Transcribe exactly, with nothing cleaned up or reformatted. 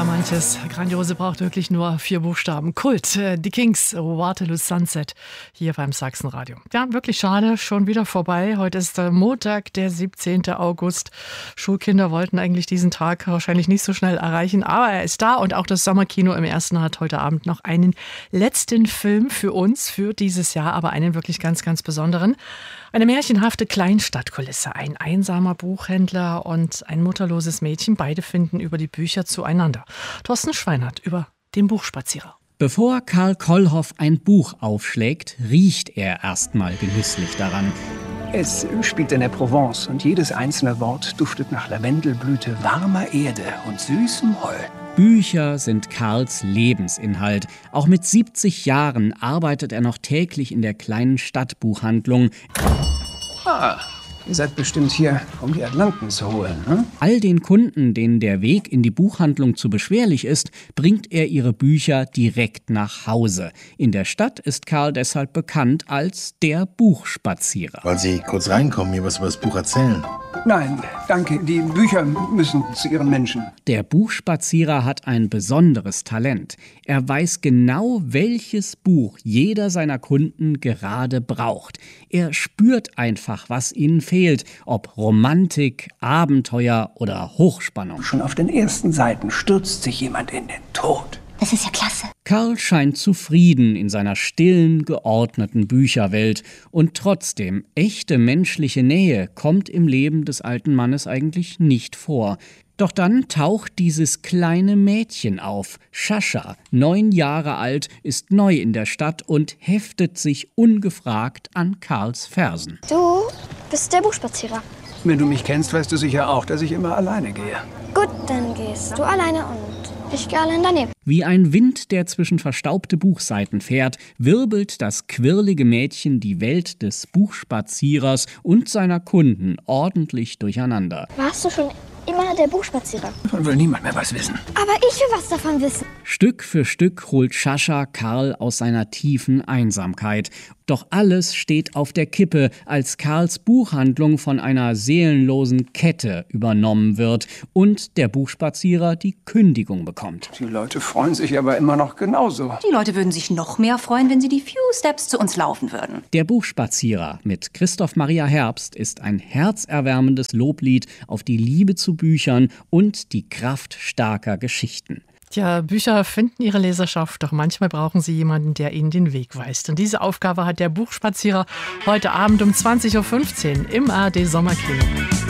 Ja, manches Grandiose braucht wirklich nur vier Buchstaben. Kult, äh, die Kings, Waterloo Sunset, hier beim Sachsenradio. Ja, wirklich schade, schon wieder vorbei. Heute ist äh, Montag, der siebzehnten August. Schulkinder wollten eigentlich diesen Tag wahrscheinlich nicht so schnell erreichen, aber er ist da und auch das Sommerkino im Ersten hat heute Abend noch einen letzten Film für uns, für dieses Jahr, aber einen wirklich ganz, ganz besonderen. Eine märchenhafte Kleinstadtkulisse, ein einsamer Buchhändler und ein mutterloses Mädchen, beide finden über die Bücher zueinander. Thorsten Schweinert über den Buchspazierer. Bevor Karl Kollhoff ein Buch aufschlägt, riecht er erstmal genüsslich daran. Es spielt in der Provence und jedes einzelne Wort duftet nach Lavendelblüte, warmer Erde und süßem Heu. Bücher sind Karls Lebensinhalt. Auch mit siebzig Jahren arbeitet er noch täglich in der kleinen Stadtbuchhandlung. Ah, ihr seid bestimmt hier, um die Atlanten zu holen, ne? All den Kunden, denen der Weg in die Buchhandlung zu beschwerlich ist, bringt er ihre Bücher direkt nach Hause. In der Stadt ist Karl deshalb bekannt als der Buchspazierer. Wollen Sie kurz reinkommen, mir was über das Buch erzählen? Nein, danke. Die Bücher müssen zu ihren Menschen. Der Buchspazierer hat ein besonderes Talent. Er weiß genau, welches Buch jeder seiner Kunden gerade braucht. Er spürt einfach, was ihnen fehlt, ob Romantik, Abenteuer oder Hochspannung. Schon auf den ersten Seiten stürzt sich jemand in den Tod. Das ist ja klasse. Karl scheint zufrieden in seiner stillen, geordneten Bücherwelt. Und trotzdem, echte menschliche Nähe kommt im Leben des alten Mannes eigentlich nicht vor. Doch dann taucht dieses kleine Mädchen auf. Sascha, neun Jahre alt, ist neu in der Stadt und heftet sich ungefragt an Karls Fersen. Du bist der Buchspazierer. Wenn du mich kennst, weißt du sicher auch, dass ich immer alleine gehe. Gut, dann gehst du alleine und ich gehe allein daneben. Wie ein Wind, der zwischen verstaubte Buchseiten fährt, wirbelt das quirlige Mädchen die Welt des Buchspazierers und seiner Kunden ordentlich durcheinander. Warst du schon immer der Buchspazierer? Davon will niemand mehr was wissen. Aber ich will was davon wissen. Stück für Stück holt Sascha Karl aus seiner tiefen Einsamkeit. Doch alles steht auf der Kippe, als Karls Buchhandlung von einer seelenlosen Kette übernommen wird und der Buchspazierer die Kündigung bekommt. Die Leute freuen sich aber immer noch genauso. Die Leute würden sich noch mehr freuen, wenn sie die Few Steps zu uns laufen würden. Der Buchspazierer mit Christoph Maria Herbst ist ein herzerwärmendes Loblied auf die Liebe zu Büchern und die Kraft starker Geschichten. Ja, Bücher finden ihre Leserschaft, doch manchmal brauchen sie jemanden, der ihnen den Weg weist. Und diese Aufgabe hat der Buchspazierer heute Abend um zwanzig Uhr fünfzehn im A R D Sommerkino.